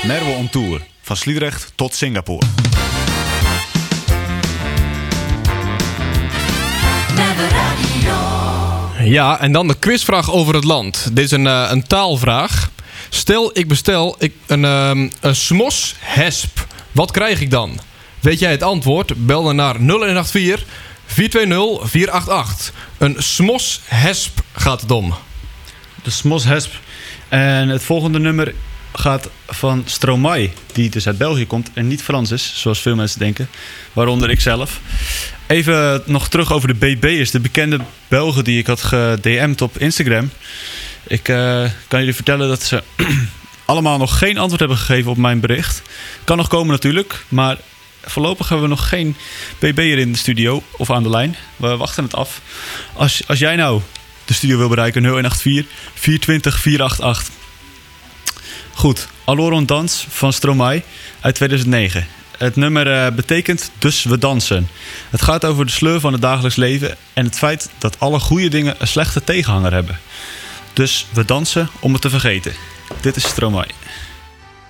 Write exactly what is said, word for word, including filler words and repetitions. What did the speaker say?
Merwe on Tour. Van Sliedrecht tot Singapore. Ja, en dan de quizvraag over het land. Dit is een, uh, een taalvraag. Stel, ik bestel ik, een, um, een smos hesp. Wat krijg ik dan? Weet jij het antwoord? Bel dan naar nul een acht vier, vier twee nul, vier acht acht. Een smos hesp gaat het om. De smos hesp. En het volgende nummer gaat van Stromae, die dus uit België komt en niet Frans is, zoals veel mensen denken. Waaronder ik zelf. Even nog terug over de B B'ers, de bekende Belgen die ik had ged'd m'd op Instagram. Ik uh, kan jullie vertellen dat ze allemaal nog geen antwoord hebben gegeven op mijn bericht. Kan nog komen natuurlijk, maar voorlopig hebben we nog geen B B'er in de studio of aan de lijn. We wachten het af. Als, als jij nou de studio wil bereiken, nul een acht vier, vier twee nul, vier acht acht. Goed, Alors on Dans van Stromae uit tweeduizend negen. Het nummer uh, betekent Dus we dansen. Het gaat over de sleur van het dagelijks leven en het feit dat alle goede dingen een slechte tegenhanger hebben. Dus we dansen om het te vergeten. Dit is Stromae.